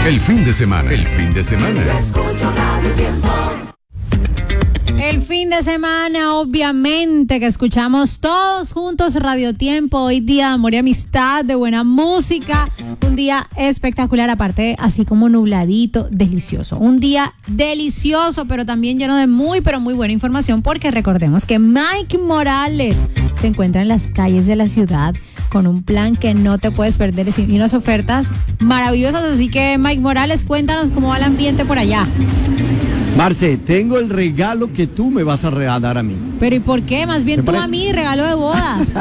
El fin de semana. Yo escucho Radio Tiempo. El fin de semana, obviamente, que escuchamos todos juntos Radio Tiempo. Hoy día de amor y amistad, de buena música. Un día espectacular, aparte, así como nubladito, delicioso. Un día delicioso, pero también lleno de muy, pero muy buena información, porque recordemos que Mike Morales se encuentra en las calles de la ciudad con un plan que no te puedes perder y unas ofertas maravillosas. Así que, Mike Morales, cuéntanos cómo va el ambiente por allá. Marce, tengo el regalo que tú me vas a regalar a mí. ¿Pero y por qué? Más bien tú parece? a mí, regalo de bodas.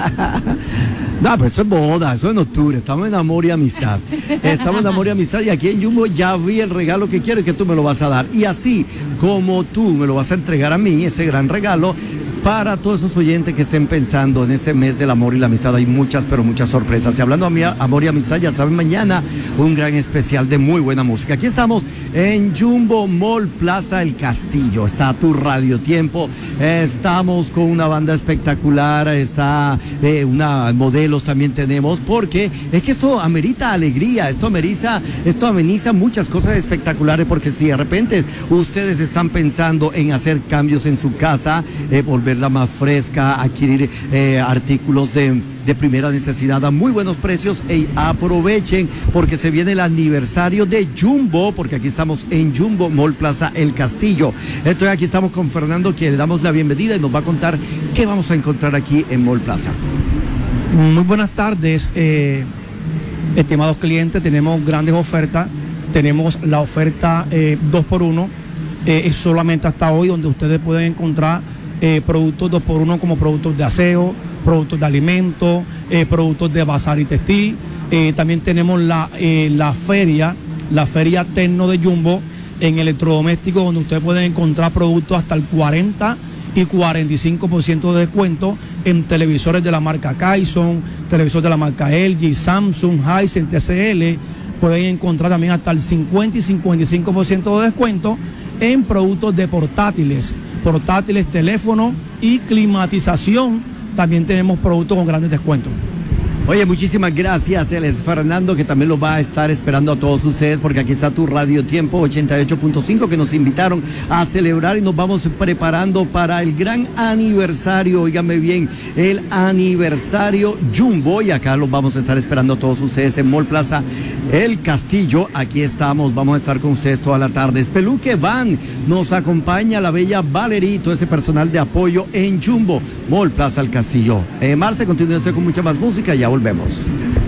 No, pero eso es boda, eso es en octubre, estamos en amor y amistad. Estamos en amor y amistad y aquí en Jumbo ya vi el regalo que quiero y que tú me lo vas a dar. Y así como tú me lo vas a entregar a mí, ese gran regalo, para todos esos oyentes que estén pensando en este mes del amor y la amistad, hay muchas, pero muchas sorpresas. Y hablando de amor y amistad, ya saben, mañana un gran especial de muy buena música. Aquí estamos en Jumbo Mall Plaza El Castillo. Está tu Radio Tiempo. Estamos con una banda espectacular. Está una modelos también tenemos, porque es que esto amerita alegría, esto ameniza muchas cosas espectaculares, porque si de repente ustedes están pensando en hacer cambios en su casa, volverla más fresca, adquirir artículos de primera necesidad a muy buenos precios, aprovechen porque se viene el aniversario de Jumbo, porque aquí estamos en Jumbo Mall Plaza El Castillo. Entonces aquí estamos con Fernando, que le damos la bienvenida y nos va a contar qué vamos a encontrar aquí en Mall Plaza. Muy buenas tardes, estimados clientes. Tenemos grandes ofertas. Tenemos la oferta 2x1, es solamente hasta hoy, donde ustedes pueden encontrar productos 2x1 como productos de aseo, productos de alimentos, productos de bazar y textil. También tenemos la feria Tecno de Jumbo en electrodomésticos, donde ustedes pueden encontrar productos hasta el 40 y 45% de descuento en televisores de la marca Kyson, televisores de la marca LG, Samsung, Hisense, TCL. Pueden encontrar también hasta el 50 y 55% de descuento en productos de portátiles, teléfono y climatización. También tenemos productos con grandes descuentos. Oye, muchísimas gracias. Él es Fernando, que también lo va a estar esperando a todos ustedes, porque aquí está tu Radio Tiempo 88.5, que nos invitaron a celebrar y nos vamos preparando para el gran aniversario. Óigame bien, el aniversario Jumbo, y acá los vamos a estar esperando a todos ustedes en Mall Plaza El Castillo. Aquí estamos, vamos a estar con ustedes toda la tarde. Espeluque Van, nos acompaña la bella Valerie, todo ese personal de apoyo en Jumbo Mall Plaza El Castillo. Marce, continúe con mucha más música, ya volvemos.